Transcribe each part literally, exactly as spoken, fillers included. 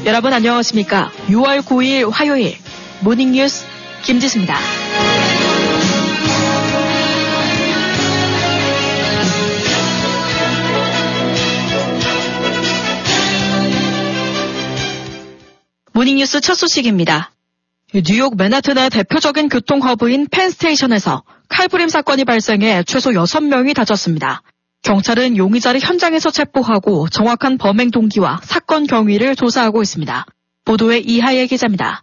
여러분 안녕하십니까? 유월 구일 화요일 모닝뉴스 김지수입니다. 모닝뉴스 첫 소식입니다. 뉴욕 맨하튼의 대표적인 교통허브인 펜스테이션에서 칼부림 사건이 발생해 최소 여섯 명이 다쳤습니다. 경찰은 용의자를 현장에서 체포하고 정확한 범행 동기와 사건 경위를 조사하고 있습니다. 보도에 이하예 기자입니다.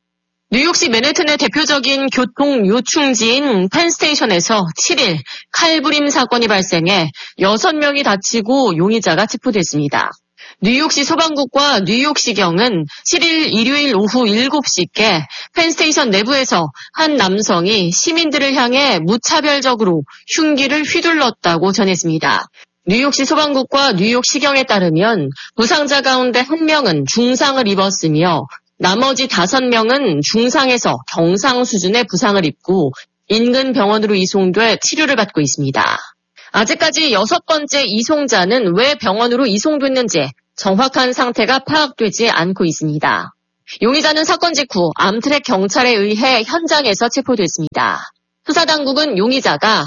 뉴욕시 맨해튼의 대표적인 교통 요충지인 펜스테이션에서 칠일 칼부림 사건이 발생해 여섯 명이 다치고 용의자가 체포됐습니다. 뉴욕시 소방국과 뉴욕시경은 칠일 일요일 오후 일곱 시께 펜스테이션 내부에서 한 남성이 시민들을 향해 무차별적으로 흉기를 휘둘렀다고 전했습니다. 뉴욕시 소방국과 뉴욕시경에 따르면 부상자 가운데 한 명은 중상을 입었으며 나머지 다섯 명은 중상에서 경상 수준의 부상을 입고 인근 병원으로 이송돼 치료를 받고 있습니다. 아직까지 여섯 번째 이송자는 왜 병원으로 이송됐는지 정확한 상태가 파악되지 않고 있습니다. 용의자는 사건 직후 암트랙 경찰에 의해 현장에서 체포됐습니다. 수사당국은 용의자가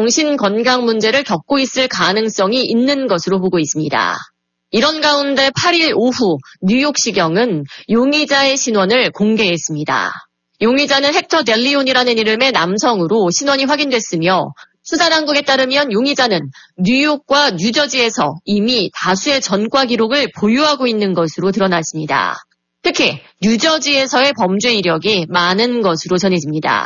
정신건강 문제를 겪고 있을 가능성이 있는 것으로 보고 있습니다. 이런 가운데 팔일 오후 뉴욕시경은 용의자의 신원을 공개했습니다. 용의자는 헥터 델리온이라는 이름의 남성으로 신원이 확인됐으며 수사당국에 따르면 용의자는 뉴욕과 뉴저지에서 이미 다수의 전과 기록을 보유하고 있는 것으로 드러났습니다. 특히 뉴저지에서의 범죄 이력이 많은 것으로 전해집니다.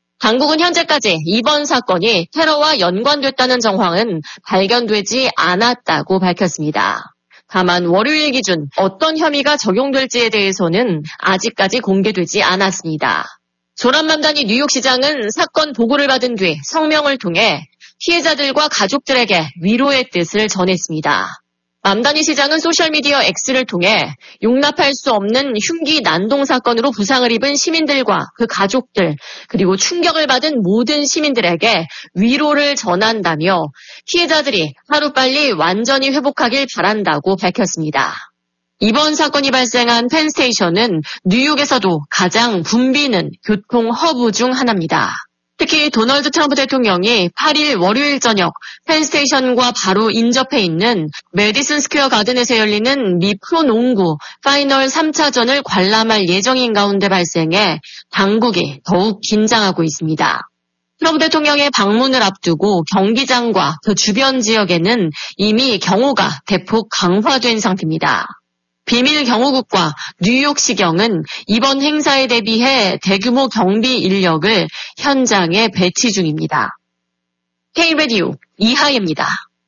당국은 현재까지 이번 사건이 테러와 연관됐다는 정황은 발견되지 않았다고 밝혔습니다. 다만 월요일 기준 어떤 혐의가 적용될지에 대해서는 아직까지 공개되지 않았습니다. 조란맘다니 뉴욕시장은 사건 보고를 받은 뒤 성명을 통해 피해자들과 가족들에게 위로의 뜻을 전했습니다. 맘다니 시장은 소셜미디어 X를 통해 용납할 수 없는 흉기 난동 사건으로 부상을 입은 시민들과 그 가족들 그리고 충격을 받은 모든 시민들에게 위로를 전한다며 피해자들이 하루빨리 완전히 회복하길 바란다고 밝혔습니다. 이번 사건이 발생한 펜스테이션은 뉴욕에서도 가장 붐비는 교통 허브 중 하나입니다. 특히 도널드 트럼프 대통령이 팔일 월요일 저녁 펜스테이션과 바로 인접해 있는 메디슨 스퀘어 가든에서 열리는 미 프로농구 파이널 삼 차전을 관람할 예정인 가운데 발생해 당국이 더욱 긴장하고 있습니다. 트럼프 대통령의 방문을 앞두고 경기장과 그 주변 지역에는 이미 경호가 대폭 강화된 상태입니다. 비밀 경호국과 뉴욕시경은 이번 행사에 대비해 대규모 경비 인력을 현장에 배치 중입니다. K-라디오 이하예입니다.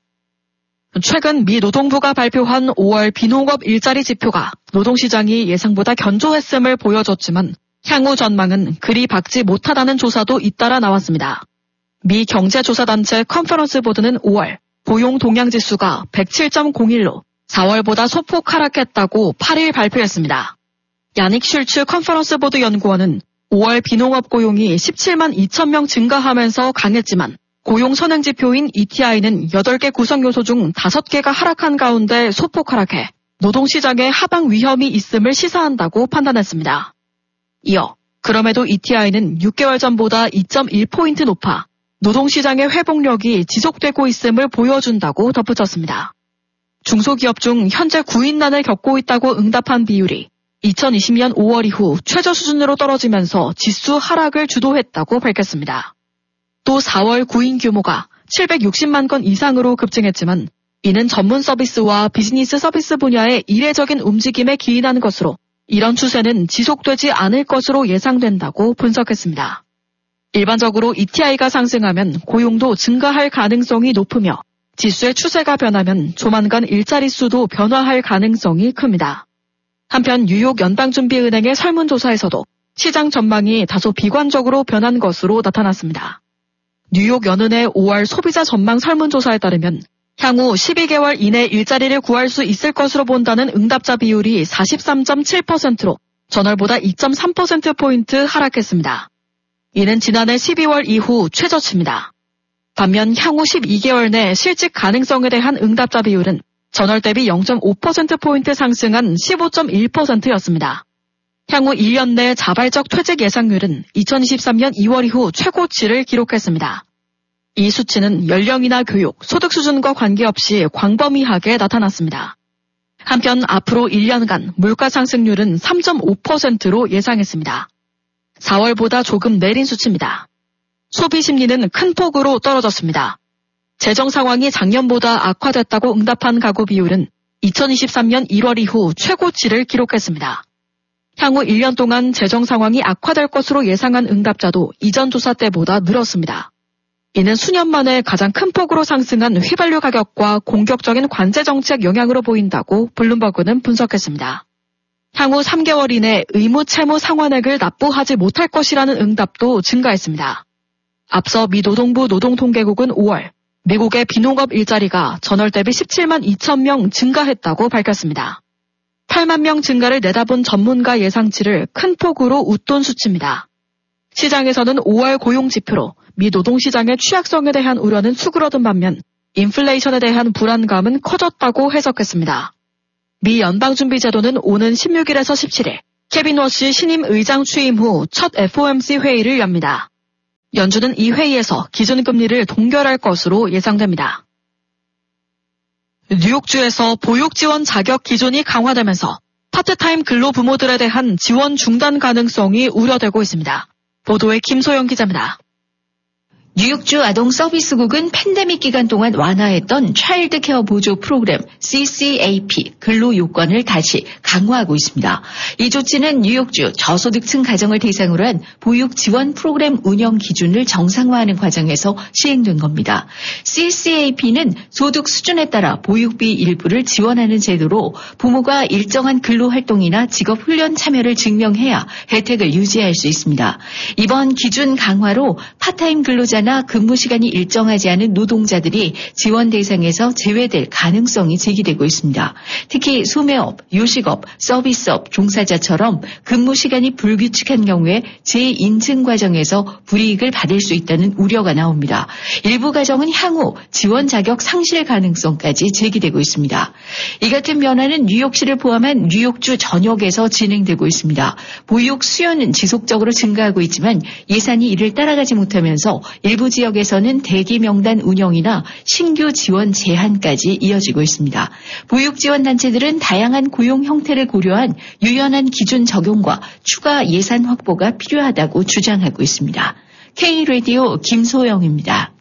최근 미 노동부가 발표한 오월 비농업 일자리 지표가 노동시장이 예상보다 견조했음을 보여줬지만 향후 전망은 그리 밝지 못하다는 조사도 잇따라 나왔습니다. 미 경제조사단체 컨퍼런스 보드는 오월 고용 동향지수가 백칠 점 공일로 사월보다 소폭 하락했다고 팔일 발표했습니다. 야닉 슐츠 컨퍼런스 보드 연구원은 오월 비농업 고용이 십칠만 이천 명 증가하면서 강했지만 고용 선행지표인 이티아이는 여덟 개 구성요소 중 다섯 개가 하락한 가운데 소폭 하락해 노동시장에 하방 위험이 있음을 시사한다고 판단했습니다. 이어 그럼에도 이티아이는 육 개월 전보다 이 점 일 포인트 높아 노동시장의 회복력이 지속되고 있음을 보여준다고 덧붙였습니다. 중소기업 중 현재 구인난을 겪고 있다고 응답한 비율이 이천이십 년 오월 이후 최저 수준으로 떨어지면서 지수 하락을 주도했다고 밝혔습니다. 또 사월 구인 규모가 칠백육십만 건 이상으로 급증했지만 이는 전문 서비스와 비즈니스 서비스 분야의 이례적인 움직임에 기인한 것으로 이런 추세는 지속되지 않을 것으로 예상된다고 분석했습니다. 일반적으로 이티아이가 상승하면 고용도 증가할 가능성이 높으며 지수의 추세가 변하면 조만간 일자리 수도 변화할 가능성이 큽니다. 한편 뉴욕 연방준비은행의 설문조사에서도 시장 전망이 다소 비관적으로 변한 것으로 나타났습니다. 뉴욕 연은의 오월 소비자 전망 설문조사에 따르면 향후 십이 개월 이내 일자리를 구할 수 있을 것으로 본다는 응답자 비율이 사십삼 점 칠 퍼센트로 전월보다 이 점 삼 퍼센트포인트 하락했습니다. 이는 지난해 십이월 이후 최저치입니다. 반면 향후 십이 개월 내 실직 가능성에 대한 응답자 비율은 전월 대비 영 점 오 퍼센트포인트 상승한 십오 점 일 퍼센트였습니다. 향후 일 년 내 자발적 퇴직 예상률은 이천이십삼 년 이월 이후 최고치를 기록했습니다. 이 수치는 연령이나 교육, 소득 수준과 관계없이 광범위하게 나타났습니다. 한편 앞으로 일 년간 물가 상승률은 삼 점 오 퍼센트로 예상했습니다. 사월보다 조금 내린 수치입니다. 소비 심리는 큰 폭으로 떨어졌습니다. 재정 상황이 작년보다 악화됐다고 응답한 가구 비율은 이천이십삼 년 일월 이후 최고치를 기록했습니다. 향후 일 년 동안 재정 상황이 악화될 것으로 예상한 응답자도 이전 조사 때보다 늘었습니다. 이는 수년 만에 가장 큰 폭으로 상승한 휘발유 가격과 공격적인 관세 정책 영향으로 보인다고 블룸버그는 분석했습니다. 향후 삼 개월 이내 의무 채무 상환액을 납부하지 못할 것이라는 응답도 증가했습니다. 앞서 미 노동부 노동통계국은 오월 미국의 비농업 일자리가 전월 대비 십칠만 이천 명 증가했다고 밝혔습니다. 팔만 명 증가를 내다본 전문가 예상치를 큰 폭으로 웃돈 수치입니다. 시장에서는 오월 고용 지표로 미 노동시장의 취약성에 대한 우려는 수그러든 반면 인플레이션에 대한 불안감은 커졌다고 해석했습니다. 미 연방준비제도는 오는 십육 일에서 십칠 일 케빈 워시 신임 의장 취임 후 첫 에프오엠씨 회의를 엽니다. 연준은 이 회의에서 기준금리를 동결할 것으로 예상됩니다. 뉴욕주에서 보육 지원 자격 기준이 강화되면서 파트타임 근로부모들에 대한 지원 중단 가능성이 우려되고 있습니다. 보도에 김소영 기자입니다. 뉴욕주 아동서비스국은 팬데믹 기간 동안 완화했던 차일드 케어 보조 프로그램 씨씨에이피 근로 요건을 다시 강화하고 있습니다. 이 조치는 뉴욕주 저소득층 가정을 대상으로 한 보육 지원 프로그램 운영 기준을 정상화하는 과정에서 시행된 겁니다. 씨씨에이피는 소득 수준에 따라 보육비 일부를 지원하는 제도로 부모가 일정한 근로 활동이나 직업 훈련 참여를 증명해야 혜택을 유지할 수 있습니다. 이번 기준 강화로 파타임 근로자 나 근무 시간이 일정하지 않은 노동자들이 지원 대상에서 제외될 가능성이 제기되고 있습니다. 특히 소매업, 요식업, 서비스업 종사자처럼 근무 시간이 불규칙한 경우에 재인증 과정에서 불이익을 받을 수 있다는 우려가 나옵니다. 일부 가정은 향후 지원 자격 상실 가능성까지 제기되고 있습니다. 이 같은 변화는 뉴욕시를 포함한 뉴욕주 전역에서 진행되고 있습니다. 보육 수요는 지속적으로 증가하고 있지만 예산이 이를 따라가지 못하면서 일부 지역에서는 대기 명단 운영이나 신규 지원 제한까지 이어지고 있습니다. 보육 지원 단체들은 다양한 고용 형태를 고려한 유연한 기준 적용과 추가 예산 확보가 필요하다고 주장하고 있습니다. K-라디오 김소영입니다.